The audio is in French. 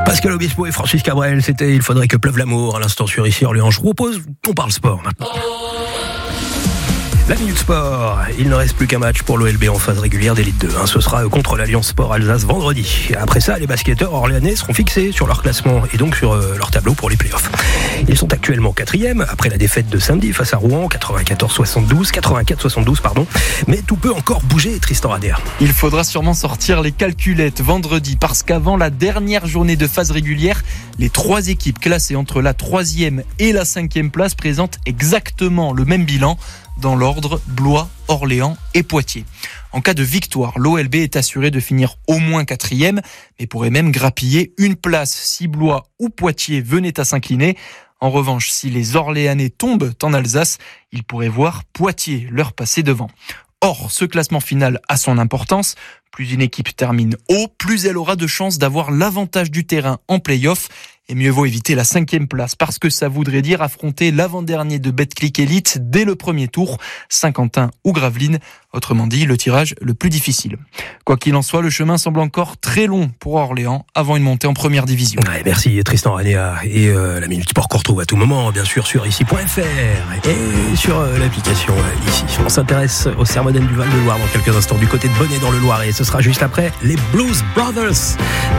Pascal Obispo et Francis Cabrel, c'était Il faudrait que pleuve l'amour à l'instant sur Ici Orléans. Je vous propose qu'on parle sport maintenant. La Minute Sport, il ne reste plus qu'un match pour l'OLB en phase régulière d'Élite 2. Ce sera contre l'Alliance Sport Alsace vendredi. Après ça, les basketteurs orléanais seront fixés sur leur classement et donc sur leur tableau pour les playoffs. Ils sont actuellement 4e après la défaite de samedi face à Rouen, 84-72, mais tout peut encore bouger, Tristan Radea. Il faudra sûrement sortir les calculettes vendredi parce qu'avant la dernière journée de phase régulière, les 3 équipes classées entre la 3e et la 5e place présentent exactement le même bilan. Dans l'ordre, Blois, Orléans et Poitiers. En cas de victoire, l'OLB est assuré de finir au moins 4e, mais pourrait même grappiller une place si Blois ou Poitiers venaient à s'incliner. En revanche, si les Orléanais tombent en Alsace, ils pourraient voir Poitiers leur passer devant. Or, ce classement final a son importance. Plus une équipe termine haut, plus elle aura de chances d'avoir l'avantage du terrain en play-off. Et mieux vaut éviter la 5e place parce que ça voudrait dire affronter l'avant-dernier de Betclic Elite dès le premier tour, Saint-Quentin ou Gravelines. Autrement dit, le tirage le plus difficile. Quoi qu'il en soit, le chemin semble encore très long pour Orléans avant une montée en première division. Ouais, merci Tristan Radea. Et la Minute Sport qu'on retrouve à tout moment, bien sûr, sur ici.fr et sur l'application Ici. On s'intéresse au Sermonel du Val-de-Loire dans quelques instants du côté de Bonnet dans le Loiret. Ce sera juste après les Blues Brothers.